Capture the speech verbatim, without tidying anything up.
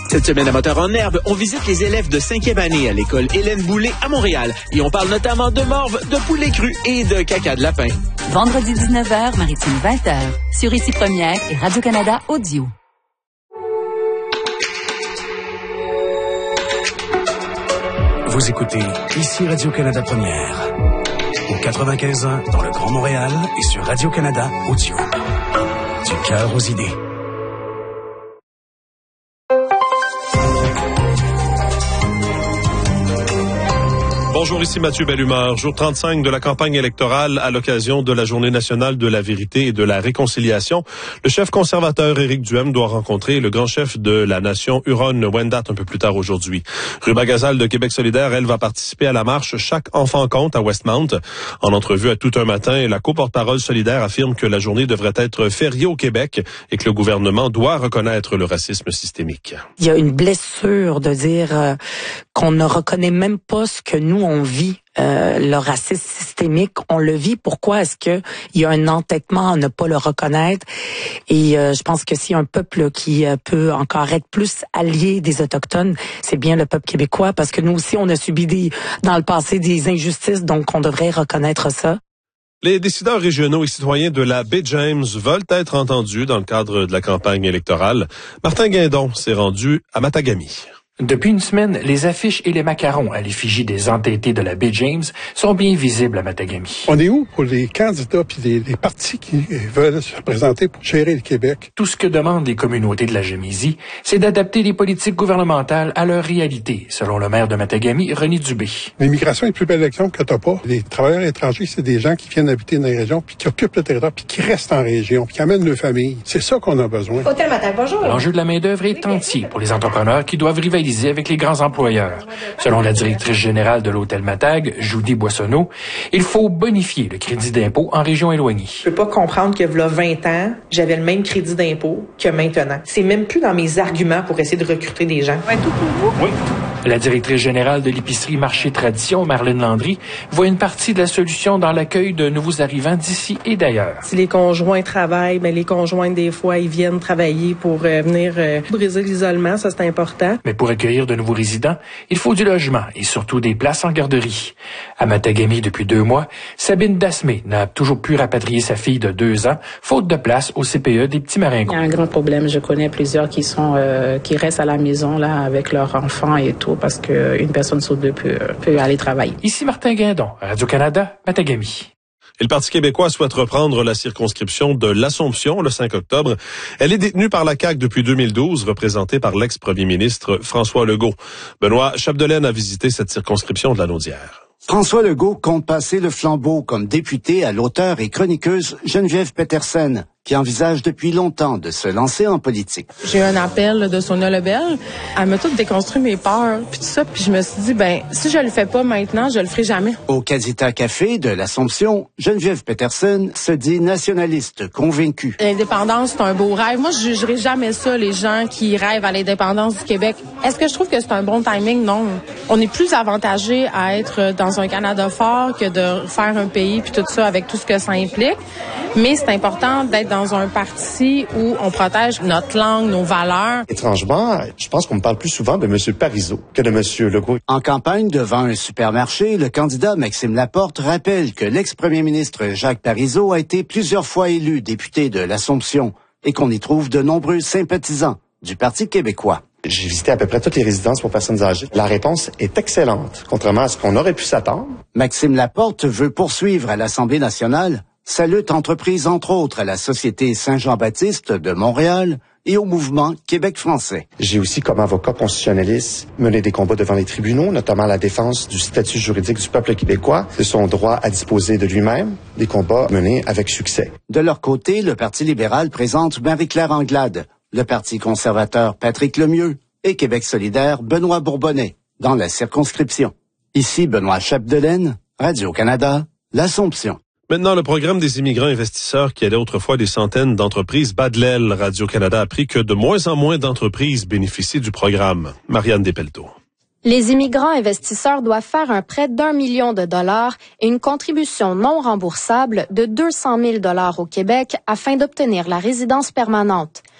Cette semaine à Moteur en Herbe, on visite les élèves de cinquième année à l'école Hélène Boulay à Montréal. Et on parle notamment de morve, de poulet cru et de caca de lapin. Vendredi dix-neuf heures, Maritime vingt heures. Sur Ici Première et Radio-Canada Audio. Vous écoutez Ici Radio-Canada Première. Au quatre-vingt-quinze ans dans le Grand Montréal et sur Radio-Canada Audio. Du cœur aux idées. Bonjour, ici Mathieu Bellumeur. Jour trente-cinq de la campagne électorale à l'occasion de la Journée nationale de la vérité et de la réconciliation. Le chef conservateur Éric Duhem doit rencontrer le grand chef de la nation Huron-Wendat un peu plus tard aujourd'hui. Ruba Gazal de Québec solidaire, elle, va participer à la marche Chaque enfant compte à Westmount. En entrevue à Tout un matin, la co-porte-parole solidaire affirme que la journée devrait être fériée au Québec et que le gouvernement doit reconnaître le racisme systémique. Il y a une blessure de dire euh, qu'on ne reconnaît même pas ce que nous on vit, euh, le racisme systémique, on le vit. Pourquoi est-ce que il y a un entêtement à ne pas le reconnaître? Et euh, je pense que si un peuple qui euh, peut encore être plus allié des Autochtones, c'est bien le peuple québécois, parce que nous aussi, on a subi des, dans le passé des injustices, donc on devrait reconnaître ça. Les décideurs régionaux et citoyens de la baie James veulent être entendus dans le cadre de la campagne électorale. Martin Guindon s'est rendu à Matagami. Depuis une semaine, les affiches et les macarons à l'effigie des entêtés de la baie James sont bien visibles à Matagami. On est où pour les candidats puis les, les partis qui veulent se présenter pour gérer le Québec? Tout ce que demandent les communautés de la Gémésie, c'est d'adapter les politiques gouvernementales à leur réalité, selon le maire de Matagami, René Dubé. L'immigration est plus belle élection que t'as pas. Les travailleurs étrangers, c'est des gens qui viennent habiter dans les régions puis qui occupent le territoire puis qui restent en région puis qui amènent leur famille. C'est ça qu'on a besoin. Hôtel Matin, bonjour. L'enjeu de la main-d'œuvre est entier pour les entrepreneurs qui doivent rivaliser avec les grands employeurs. Selon la directrice générale de l'Hôtel Matag, Judy Boissonneau, il faut bonifier le crédit d'impôt en région éloignée. Je peux pas comprendre que v'là vingt ans, j'avais le même crédit d'impôt que maintenant. C'est même plus dans mes arguments pour essayer de recruter des gens. Ouais, tout pour vous? Oui. La directrice générale de l'épicerie Marché Tradition, Marlène Landry, voit une partie de la solution dans l'accueil de nouveaux arrivants d'ici et d'ailleurs. Si les conjoints travaillent, ben les conjoints, des fois, ils viennent travailler pour euh, venir euh, briser l'isolement, ça c'est important. Mais pour accueillir de nouveaux résidents, il faut du logement et surtout des places en garderie. À Matagami, depuis deux mois, Sabine Dasmé n'a toujours pu rapatrier sa fille de deux ans, faute de place au C P E des Petits-Maringos. Il y a un grand problème. Je connais plusieurs qui sont euh, qui restent à la maison là avec leurs enfants et tout, parce qu'une personne sur deux peut, peut aller travailler. Ici Martin Guindon, Radio-Canada, Matagami. Et le Parti québécois souhaite reprendre la circonscription de l'Assomption le cinq octobre. Elle est détenue par la C A Q depuis deux mille douze, représentée par l'ex-premier ministre François Legault. Benoît Chapdelaine a visité cette circonscription de la Naudière. François Legault compte passer le flambeau comme député à l'auteure et chroniqueuse Geneviève Petersen, qui envisage depuis longtemps de se lancer en politique. J'ai eu un appel de Sonia Lebel. Elle m'a tout déconstruit mes peurs, puis tout ça, puis je me suis dit, ben si je le fais pas maintenant, je le ferai jamais. Au Casita Café de l'Assomption, Geneviève Petersen se dit nationaliste convaincue. L'indépendance, c'est un beau rêve. Moi, je jugerai jamais ça, les gens qui rêvent à l'indépendance du Québec. Est-ce que je trouve que c'est un bon timing? Non. On est plus avantagé à être dans un Canada fort que de faire un pays, puis tout ça, avec tout ce que ça implique. Mais c'est important d'être dans un parti où on protège notre langue, nos valeurs. Étrangement, je pense qu'on me parle plus souvent de M. Parizeau que de M. Legault. En campagne devant un supermarché, le candidat Maxime Laporte rappelle que l'ex-premier ministre Jacques Parizeau a été plusieurs fois élu député de l'Assomption et qu'on y trouve de nombreux sympathisants du Parti québécois. J'ai visité à peu près toutes les résidences pour personnes âgées. La réponse est excellente, contrairement à ce qu'on aurait pu s'attendre. Maxime Laporte veut poursuivre à l'Assemblée nationale sa lutte entreprise entre autres à la Société Saint-Jean-Baptiste de Montréal et au mouvement Québec français. J'ai aussi, comme avocat constitutionnaliste, mené des combats devant les tribunaux, notamment la défense du statut juridique du peuple québécois, de son droit à disposer de lui-même, des combats menés avec succès. De leur côté, le Parti libéral présente Marie-Claire Anglade, le Parti conservateur Patrick Lemieux et Québec solidaire Benoît Bourbonnais dans la circonscription. Ici Benoît Chapdelaine, Radio-Canada, l'Assomption. Maintenant, le programme des immigrants investisseurs qui aidait autrefois des centaines d'entreprises bat de l'aile. Radio-Canada a appris que de moins en moins d'entreprises bénéficient du programme. Marianne Despelteaux. Les immigrants investisseurs doivent faire un prêt d'un million de dollars et une contribution non remboursable de deux cent mille dollars au Québec afin d'obtenir la résidence permanente.